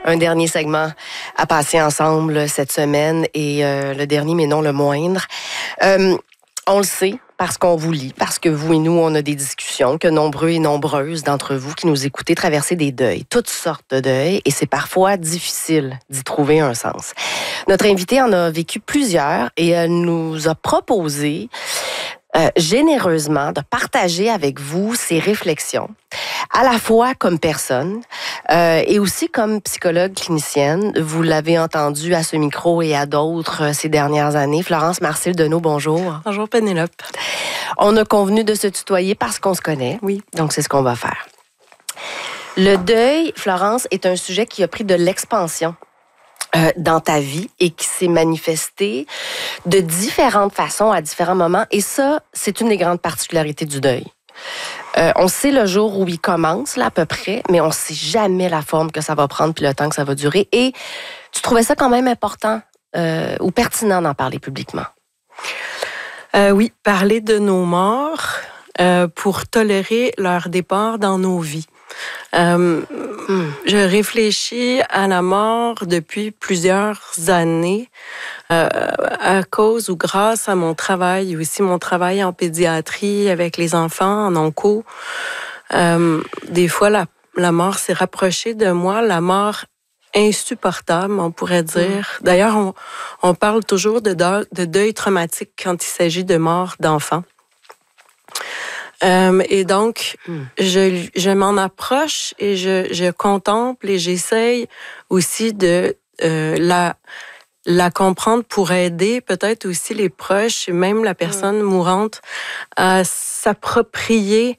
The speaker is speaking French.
Un dernier segment à passer ensemble cette semaine et le dernier, mais non le moindre. On le sait parce qu'on vous lit, parce que vous et nous, on a des discussions, que nombreux et nombreuses d'entre vous qui nous écoutez traversez des deuils, toutes sortes de deuils, et c'est parfois difficile d'y trouver un sens. Notre invitée en a vécu plusieurs et elle nous a proposé généreusement de partager avec vous ses réflexions, à la fois comme personne et aussi comme psychologue clinicienne. Vous l'avez entendu à ce micro et à d'autres ces dernières années. Florence Marcil-Deneau, bonjour. Bonjour Pénélope. On a convenu de se tutoyer parce qu'on se connaît. Oui. Donc, c'est ce qu'on va faire. Le deuil, Florence, est un sujet qui a pris de l'expansion dans ta vie et qui s'est manifesté de différentes façons à différents moments. Et ça, c'est une des grandes particularités du deuil. On sait le jour où il commence, là, à peu près, mais on ne sait jamais la forme que ça va prendre puis le temps que ça va durer. Et tu trouvais ça quand même important ou pertinent d'en parler publiquement? Oui, parler de nos morts pour tolérer leur départ dans nos vies. Je réfléchis à la mort depuis plusieurs années à cause ou grâce à mon travail, aussi mon travail en pédiatrie avec les enfants en onco. Des fois, la mort s'est rapprochée de moi, la mort insupportable, on pourrait dire. D'ailleurs, on parle toujours de deuil traumatique quand il s'agit de mort d'enfants. Et donc, je m'en approche et je contemple et j'essaye aussi de la comprendre pour aider peut-être aussi les proches et même la personne mourante à s'approprier